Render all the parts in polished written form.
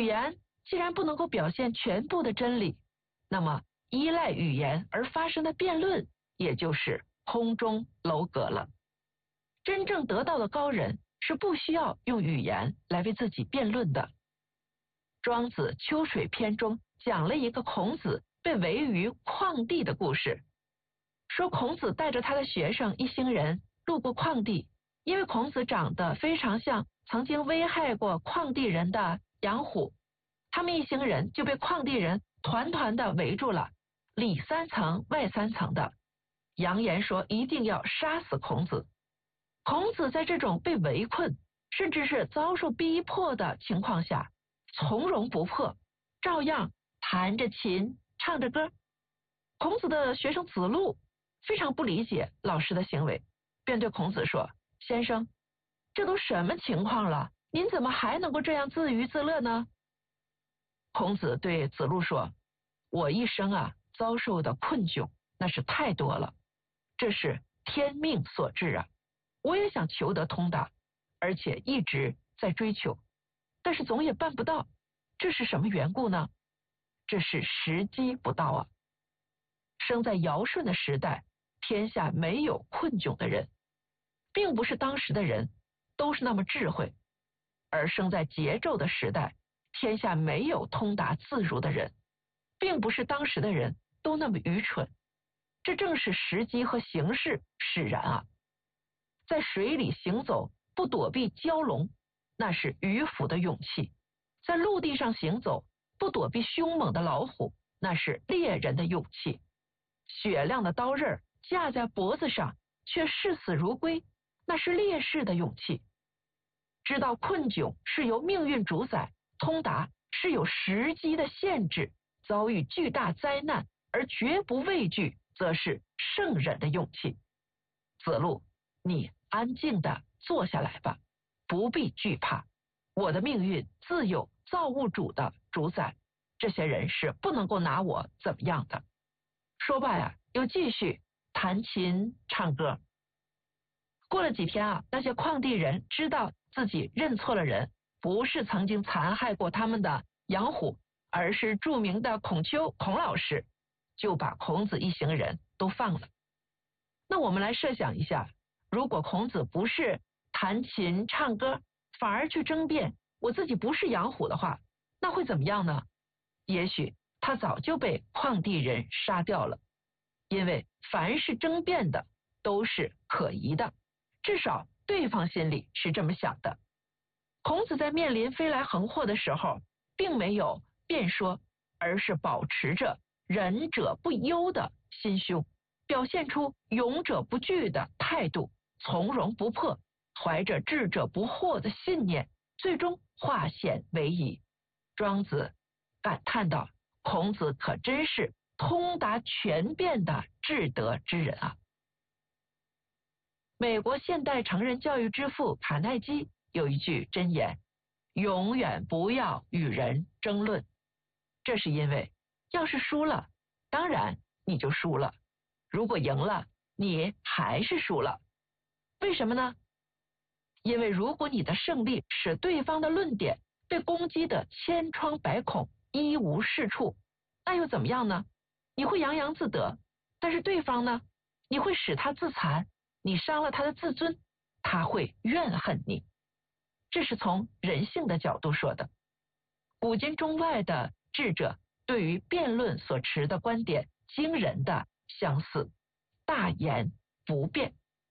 言既然不能够表现全部的真理，那么依赖语言而发生的辩论也就是空中楼阁了。真正得道的高人是不需要用语言来为自己辩论的。庄子《秋水篇》中讲了一个孔子被围于旷地的故事，说孔子带着他的学生一行人路过旷地，因为孔子长得非常像曾经危害过旷地人的杨虎，他们一行人就被旷地人团团的围住了，里3层外3层的，扬言说一定要杀死孔子。孔子在这种被围困甚至是遭受逼迫的情况下，从容不迫，照样弹着琴唱着歌。孔子的学生子路非常不理解老师的行为，便对孔子说，先生，这都什么情况了，您怎么还能够这样自娱自乐呢？孔子对子路说，我一生遭受的困窘那是太多了，这是天命所致啊，我也想求得通达，而且一直在追求，但是总也办不到，这是什么缘故呢？这是时机不到啊。生在尧舜的时代，天下没有困窘的人，并不是当时的人都是那么智慧，而生在桀纣的时代，天下没有通达自如的人，并不是当时的人都那么愚蠢，这正是时机和形势使然啊。在水里行走不躲避蛟龙，那是渔夫的勇气；在陆地上行走不躲避凶猛的老虎，那是猎人的勇气；雪亮的刀刃架在脖子上却视死如归，那是烈士的勇气。知道困窘是由命运主宰，通达是有时机的限制，遭遇巨大灾难而绝不畏惧，则是圣人的勇气。子路，你安静地坐下来吧，不必惧怕，我的命运自有造物主的主宰，这些人是不能够拿我怎么样的。说罢又继续弹琴唱歌。过了几天那些旷地人知道自己认错了人，不是曾经残害过他们的杨虎，而是著名的孔丘孔老师，就把孔子一行人都放了。那我们来设想一下，如果孔子不是弹琴唱歌，反而去争辩我自己不是杨虎的话，那会怎么样呢？也许他早就被旷地人杀掉了，因为凡是争辩的都是可疑的，至少对方心里是这么想的。孔子在面临飞来横祸的时候，并没有辩说，而是保持着仁者不忧的心胸，表现出勇者不惧的态度，从容不迫，怀着智者不惑的信念，最终化险为夷。庄子感叹道，孔子可真是通达全变的至德之人啊。美国现代成人教育之父卡耐基有一句箴言，永远不要与人争论。这是因为要是输了，当然你就输了，如果赢了，你还是输了。为什么呢？因为如果你的胜利使对方的论点被攻击的千疮百孔，一无是处，那又怎么样呢？你会洋洋自得，但是对方呢，你会使他自残，你伤了他的自尊，他会怨恨你。这是从人性的角度说的。古今中外的智者对于辩论所持的观点惊人的相似，大言不辩。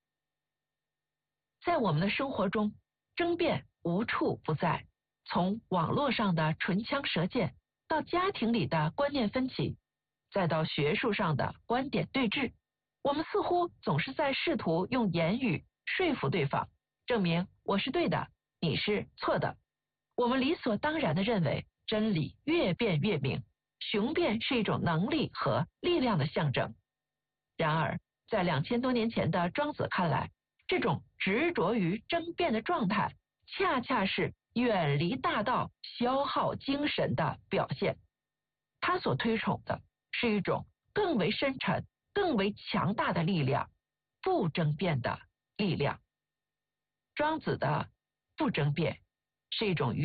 在我们的生活中，争辩无处不在，从网络上的唇枪舌剑，到家庭里的观念分歧，再到学术上的观点对峙，我们似乎总是在试图用言语说服对方，证明我是对的，你是错的。我们理所当然地认为真理越辩越明，雄辩是一种能力和力量的象征。然而在2000多年前的庄子看来，这种执着于争辩的状态恰恰是远离大道、消耗精神的表现。他所推崇的是一种更为深沉、更为强大的力量，不争辩的力量。庄子的不争辩是一种